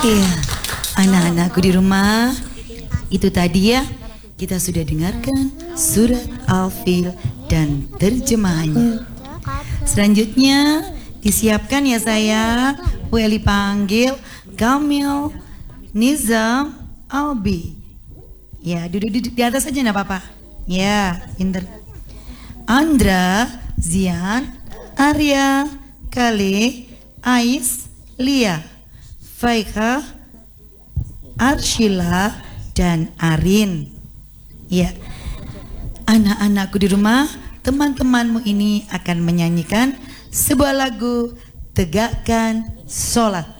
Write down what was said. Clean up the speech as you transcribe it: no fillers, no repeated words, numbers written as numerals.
Iya, anak-anakku di rumah, itu tadi ya kita sudah dengarkan surat Al-Fil dan terjemahannya. Selanjutnya disiapkan ya saya, Weli panggil Kamil Nizam Albi. Ya, duduk-duduk di atas aja enggak apa-apa. Ya, pinter. Andra, Zian, Arya, Kale, Ais, Lia, Faika, Arshila, dan Arin. Ya, anak-anakku di rumah, teman-temanmu ini akan menyanyikan sebuah lagu Tegakkan Sholat.